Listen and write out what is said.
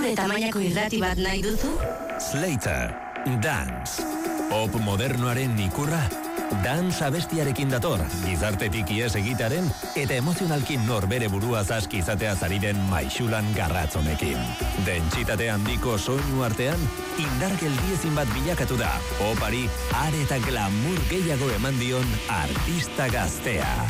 zure tamainako irrati bat nahi duzu? Slater, Dance. Pop modernoaren ikurra. Dance abestiarekin dator, gizartetik ies egitaren eta emozionalki norbere buruaz aski izatea zariren maixulan garratzonekin. Dentsitate handiko soinu artean, indar geldiezin bat bilakatu da. Popari are eta glamour gehiago eman dion artista gaztea.